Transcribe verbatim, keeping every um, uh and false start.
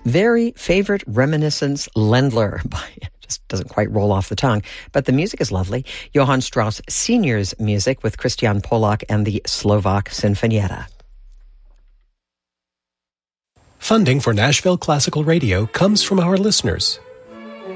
Very Favorite Reminiscence Ländler by, just doesn't quite roll off the tongue, but the music is lovely. Johann Strauss Senior's music with Christian Polak and the Slovak Sinfonietta. Funding for Nashville Classical Radio comes from our listeners